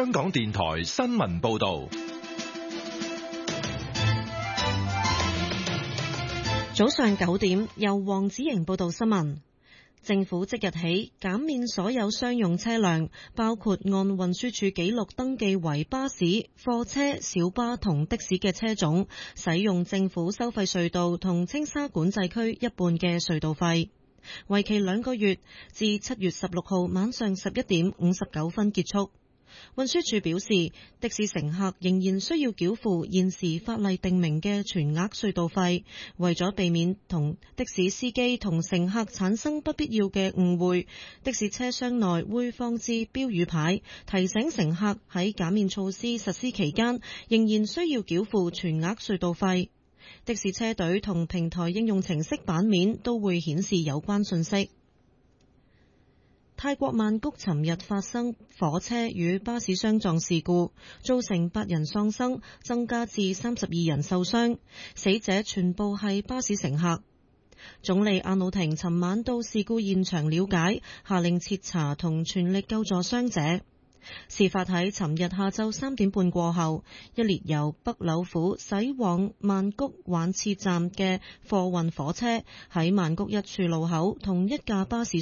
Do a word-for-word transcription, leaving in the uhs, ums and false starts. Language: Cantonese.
香港電台新聞報道。 早上九點，由黃子瑩報道新聞。政府即日起減免所有商用車輛，包括按運輸署記錄登記為巴士、貨車、小巴同的士嘅車種，使用政府收費隧道同青沙管制區一半嘅隧道費，為期兩個月，至七月十六號晚上十一點五十九分結束。運輸署表示，的士乘客仍然需要繳付現時法例訂明嘅全額隧道費，為咗避免同的士司機同乘客產生不必要嘅誤會，的士車廂內會放置標語牌，提醒乘客喺減免措施實施期間仍然需要繳付全額隧道費。的士車隊同平台應用程式版面都會顯示有關信息。泰國曼谷尋日發生火車與巴士相撞事故，造成八人喪生，增加至三十二人受傷，死者全部係巴士乘客。總理阿努廷尋晚到事故現場了解，下令徹查同全力救助傷者。事發喺尋日下晝三點半過後，一列由北柳府駛往曼谷挽切站嘅貨運火車喺曼谷一處路口同一架巴士